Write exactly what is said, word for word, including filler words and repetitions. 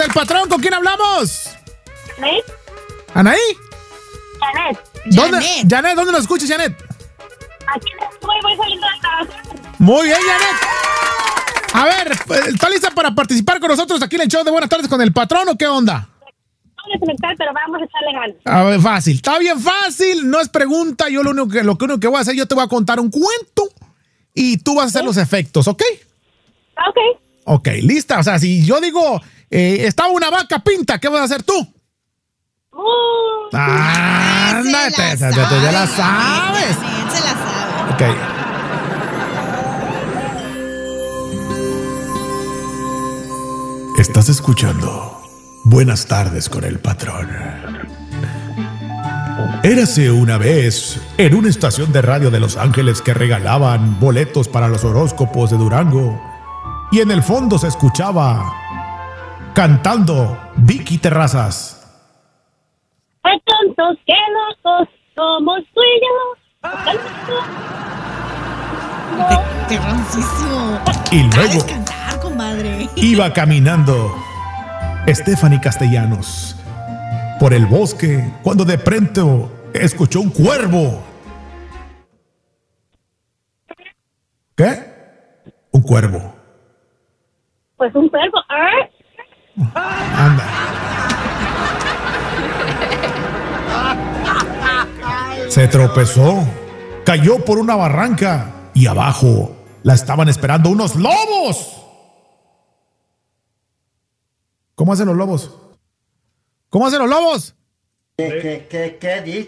el patrón. ¿Con quién hablamos? ¿Anaí? ¿Anaí? Janet. ¿Dónde, Janet. Janet, ¿dónde nos escuchas, Janet? Aquí estoy, voy saliendo del trabajo. Muy bien, Janet. A ver, ¿está lista para participar con nosotros aquí en el show de Buenas Tardes con el patrón o qué onda? Vamos a conectar, pero vamos a echarle ganas. A ver, fácil. Está bien fácil. No es pregunta. Yo lo único que, lo único que voy a hacer, yo te voy a contar un cuento y tú vas a hacer los efectos, ¿ok? Ok. Ok, lista. O sea, si yo digo, eh, estaba una vaca pinta, ¿qué vas a hacer tú? Uh, Ah, Se anda, la te- te- sabe, te- ya la sabes. Janet, se la sabe. Ok. Estás escuchando Buenas Tardes con el Patrón. Érase una vez en una estación de radio de Los Ángeles que regalaban boletos para los horóscopos de Durango y en el fondo se escuchaba cantando Vicky Terrazas. qué tontos, qué locos, somos tú y yo. Qué rancísimo. Y luego Sabes cantar, comadre. iba caminando Stephanie Castellanos por el bosque cuando de pronto escuchó un cuervo. ¿Qué? Un cuervo. Pues un perro. ¿Ah? Anda. Se tropezó, cayó por una barranca y abajo la estaban esperando unos lobos. ¿Cómo hacen los lobos? ¿Cómo hacen los lobos? ¿Qué, qué, qué, qué dice?